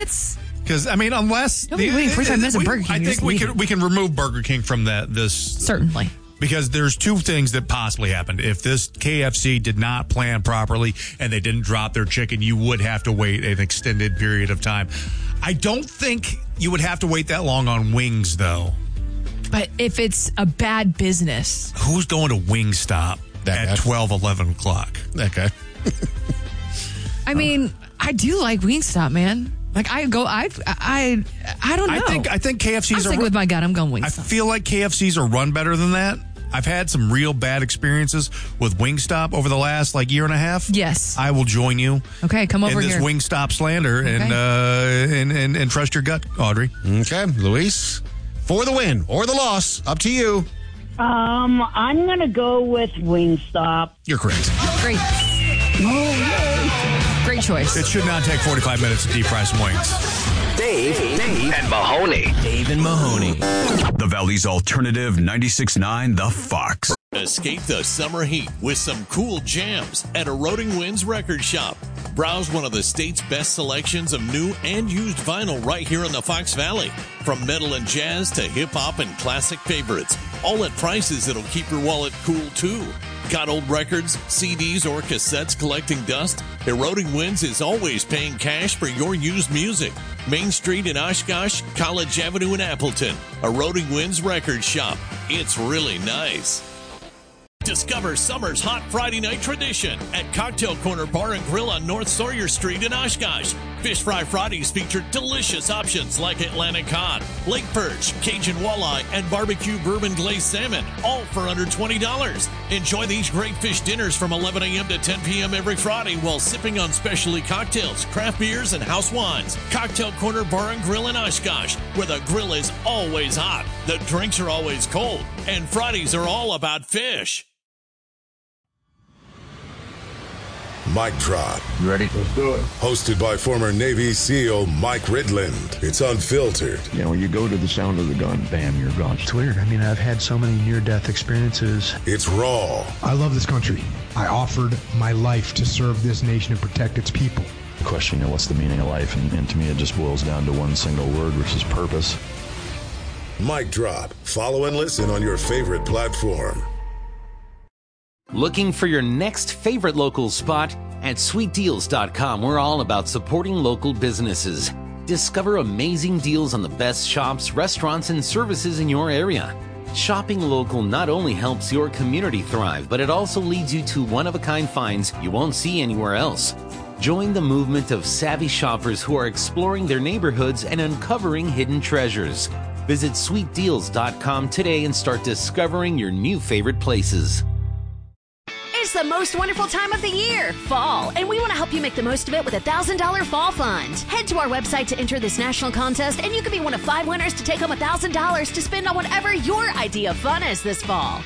That's... Because, I mean, unless... Don't be waiting 45 minutes at Burger King. I think we can remove Burger King from this. Certainly. Because there's two things that possibly happened. If this KFC did not plan properly and they didn't drop their chicken, you would have to wait an extended period of time. I don't think you would have to wait that long on wings, though. But if it's a bad business... Who's going to Wingstop at 12, 11 o'clock? That guy. I mean, I do like Wingstop, man. Like, I don't know. I think KFC's I'm sticking with my gut. I'm going Wingstop. I feel like KFC's are run better than that. I've had some real bad experiences with Wingstop over the last year and a half. Yes. I will join you. Okay, come over in this here. Wingstop slander and trust your gut, Audrey. Okay, Luis, for the win or the loss, up to you. I'm going to go with Wingstop. You're correct. Great. Great choice. It should not take 45 minutes to deep fry some wings. Dave, and Mahoney. Dave and Mahoney. The Valley's alternative 96.9 The Fox. Escape the summer heat with some cool jams at Eroding Winds Record Shop. Browse one of the state's best selections of new and used vinyl right here in the Fox Valley. From metal and jazz to hip-hop and classic favorites. All at prices that'll keep your wallet cool, too. Got old records, CDs, or cassettes collecting dust? Eroding Winds is always paying cash for your used music. Main Street in Oshkosh, College Avenue in Appleton. Eroding Winds Record Shop. It's really nice. Discover summer's hot Friday night tradition at Cocktail Corner Bar and Grill on North Sawyer Street in Oshkosh. Fish Fry Fridays feature delicious options like Atlantic cod, lake perch, Cajun walleye, and barbecue bourbon glazed salmon, all for under $20. Enjoy these great fish dinners from 11 a.m. to 10 p.m. every Friday while sipping on specialty cocktails, craft beers, and house wines. Cocktail Corner Bar and Grill in Oshkosh, where the grill is always hot, the drinks are always cold, and Fridays are all about fish. Mic Drop. You ready? Let's do it. Hosted by former Navy SEAL Mike Ridland. It's unfiltered. You know, you go to the sound of the gun, bam, you're gone. It's weird. I mean, I've had so many near-death experiences. It's raw. I love this country. I offered my life to serve this nation and protect its people. The question, you know, what's the meaning of life? And to me, it just boils down to one single word, which is purpose. Mic Drop. Follow and listen on your favorite platform. Looking for your next favorite local spot? At sweetdeals.com, we're all about supporting local businesses. Discover amazing deals on the best shops, restaurants, and services in your area. Shopping local not only helps your community thrive, but it also leads you to one-of-a-kind finds you won't see anywhere else. Join the movement of savvy shoppers who are exploring their neighborhoods and uncovering hidden treasures. Visit sweetdeals.com today and start discovering your new favorite places. It's the most wonderful time of the year, fall, and we want to help you make the most of it with a $1,000 fall fund. Head to our website to enter this national contest, and you can be one of 5 winners to take home $1,000 to spend on whatever your idea of fun is this fall.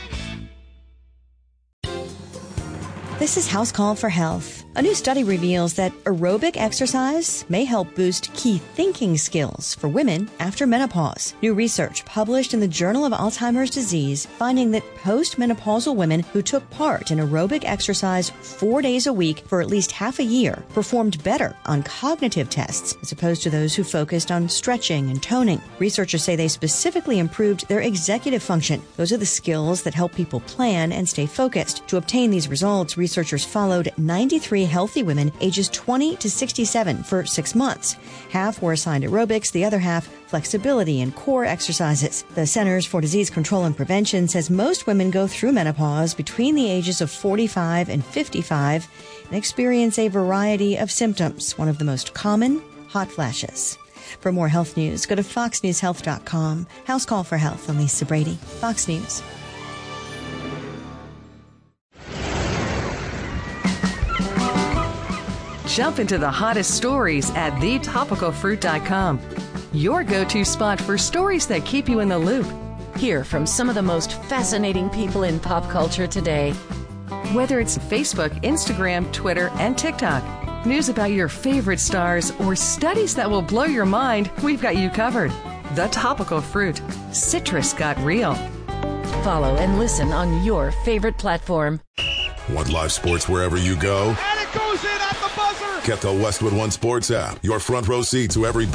This is House Call for Health. A new study reveals that aerobic exercise may help boost key thinking skills for women after menopause. New research published in the Journal of Alzheimer's Disease finding that postmenopausal women who took part in aerobic exercise 4 days a week for at least half a year performed better on cognitive tests as opposed to those who focused on stretching and toning. Researchers say they specifically improved their executive function. Those are the skills that help people plan and stay focused. To obtain these results, researchers followed 93 healthy women ages 20 to 67 for 6 months. Half were assigned aerobics, the other half flexibility and core exercises. The Centers for Disease Control and Prevention says most women go through menopause between the ages of 45 and 55 and experience a variety of symptoms. One of the most common, hot flashes. For more health news, go to foxnewshealth.com. House Call for Health. I'm Lisa Brady, Fox News. Jump into the hottest stories at thetopicalfruit.com. Your go-to spot for stories that keep you in the loop. Hear from some of the most fascinating people in pop culture today. Whether it's Facebook, Instagram, Twitter, and TikTok, news about your favorite stars, or studies that will blow your mind, we've got you covered. The Topical Fruit. Citrus got real. Follow and listen on your favorite platform. Want live sports wherever you go? And it goes in at the buzzer! Get the Westwood One Sports app. Your front row seat to every